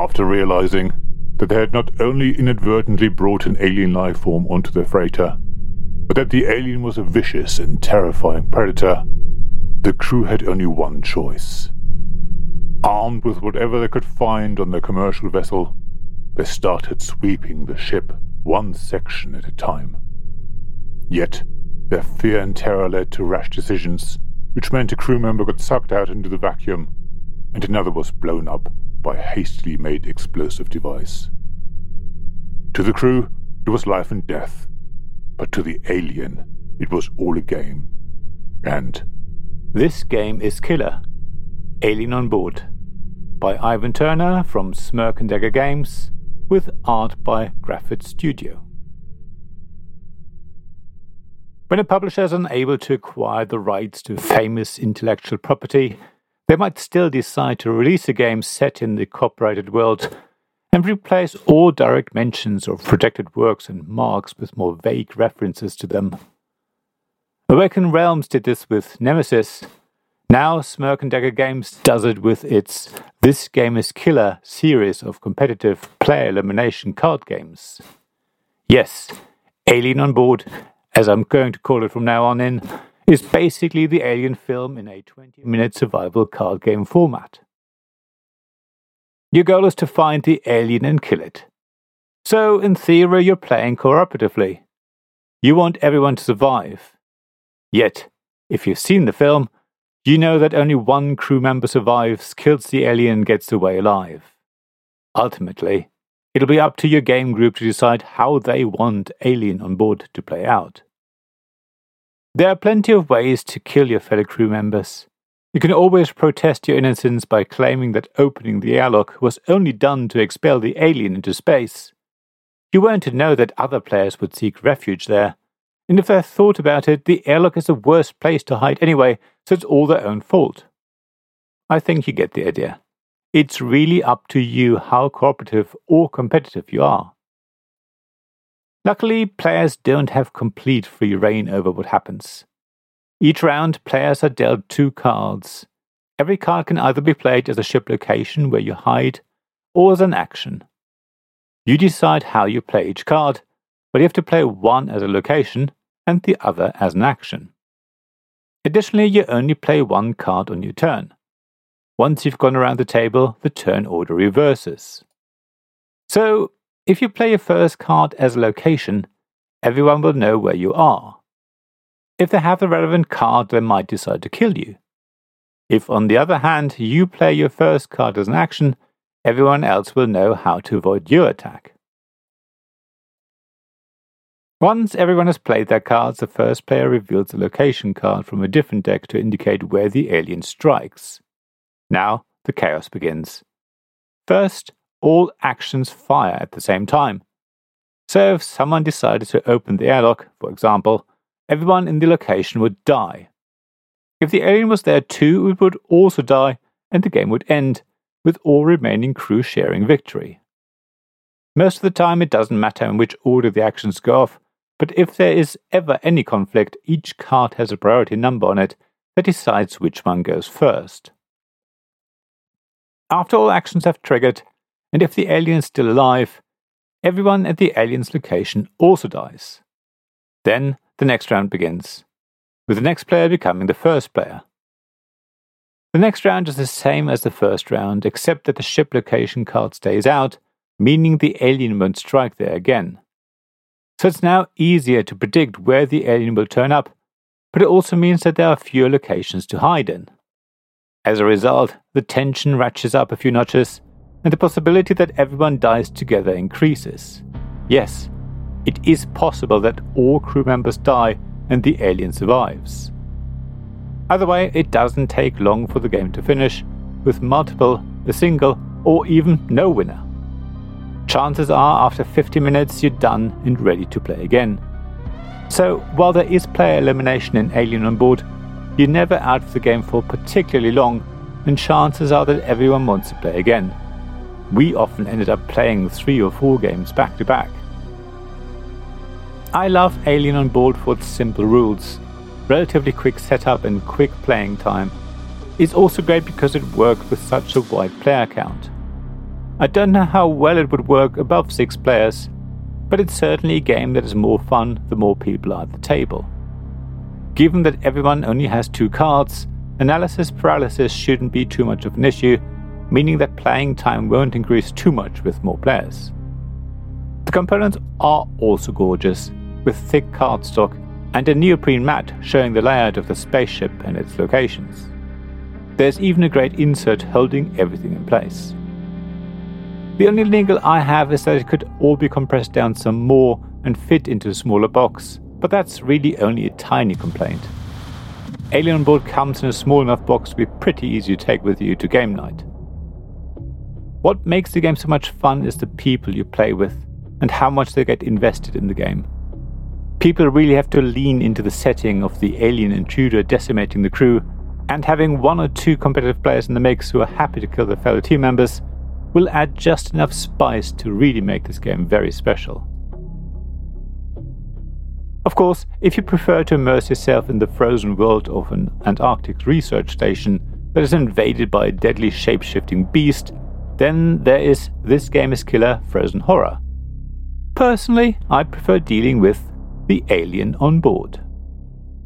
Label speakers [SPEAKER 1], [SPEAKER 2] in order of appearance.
[SPEAKER 1] After realizing that they had not only inadvertently brought an alien life form onto their freighter, but that the alien was a vicious and terrifying predator, the crew had only one choice. Armed with whatever they could find on their commercial vessel, they started sweeping the ship one section at a time. Yet, their fear and terror led to rash decisions, which meant a crew member got sucked out into the vacuum, and another was blown up by a hastily made explosive device. To the crew, it was life and death, but to the alien, it was all a game. And
[SPEAKER 2] this game is Killer, Alien on Board, by Ivan Turner from Smirk and Dagger Games, with art by Graphite Studio. When a publisher is unable to acquire the rights to famous intellectual property, they might still decide to release a game set in the copyrighted world and replace all direct mentions of projected works and marks with more vague references to them. Awakened Realms did this with Nemesis. Now Smirk and Dagger Games does it with its This Game is Killer series of competitive player elimination card games. Yes, Alien on Board, as I'm going to call it from now on in, is basically the Alien film in a 20-minute survival card game format. Your goal is to find the alien and kill it. So, in theory, you're playing cooperatively. You want everyone to survive. Yet, if you've seen the film, you know that only one crew member survives, kills the alien, and gets away alive. Ultimately, it'll be up to your game group to decide how they want Alien on Board to play out. There are plenty of ways to kill your fellow crew members. You can always protest your innocence by claiming that opening the airlock was only done to expel the alien into space. You weren't to know that other players would seek refuge there, and if they thought about it, the airlock is the worst place to hide anyway, so it's all their own fault. I think you get the idea. It's really up to you how cooperative or competitive you are. Luckily, players don't have complete free reign over what happens. Each round, players are dealt 2 cards. Every card can either be played as a ship location where you hide, or as an action. You decide how you play each card, but you have to play one as a location and the other as an action. Additionally, you only play 1 card on your turn. Once you've gone around the table, the turn order reverses. So, if you play your first card as a location, everyone will know where you are. If they have the relevant card, they might decide to kill you. If, on the other hand, you play your first card as an action, everyone else will know how to avoid your attack. Once everyone has played their cards, the first player reveals a location card from a different deck to indicate where the alien strikes. Now, the chaos begins. First, all actions fire at the same time. So if someone decided to open the airlock, for example, everyone in the location would die. If the alien was there too, it would also die, and the game would end, with all remaining crew sharing victory. Most of the time it doesn't matter in which order the actions go off, but if there is ever any conflict, each card has a priority number on it that decides which one goes first. After all actions have triggered, and if the alien is still alive, everyone at the alien's location also dies. Then the next round begins, with the next player becoming the first player. The next round is the same as the first round, except that the ship location card stays out, meaning the alien won't strike there again. So it's now easier to predict where the alien will turn up, but it also means that there are fewer locations to hide in. As a result, the tension ratchets up a few notches, and the possibility that everyone dies together increases. Yes, it is possible that all crew members die and the alien survives. Either way, it doesn't take long for the game to finish, with multiple, a single, or even no winner. Chances are after 50 minutes you're done and ready to play again. So, while there is player elimination in Alien on Board, you're never out of the game for particularly long, and chances are that everyone wants to play again. We often ended up playing 3 or 4 games back to back. I love Alien on Board for its simple rules, relatively quick setup and quick playing time. It's also great because it works with such a wide player count. I don't know how well it would work above 6 players, but it's certainly a game that is more fun the more people are at the table. Given that everyone only has 2 cards, analysis paralysis shouldn't be too much of an issue, meaning that playing time won't increase too much with more players. The components are also gorgeous, with thick cardstock and a neoprene mat showing the layout of the spaceship and its locations. There's even a great insert holding everything in place. The only niggle I have is that it could all be compressed down some more and fit into a smaller box, but that's really only a tiny complaint. Alien on Board comes in a small enough box to be pretty easy to take with you to game night. What makes the game so much fun is the people you play with and how much they get invested in the game. People really have to lean into the setting of the alien intruder decimating the crew, and having 1 or 2 competitive players in the mix who are happy to kill their fellow team members will add just enough spice to really make this game very special. Of course, if you prefer to immerse yourself in the frozen world of an Antarctic research station that is invaded by a deadly shape-shifting beast, then there is This Game is Killer Frozen Horror. Personally, I prefer dealing with the alien on board.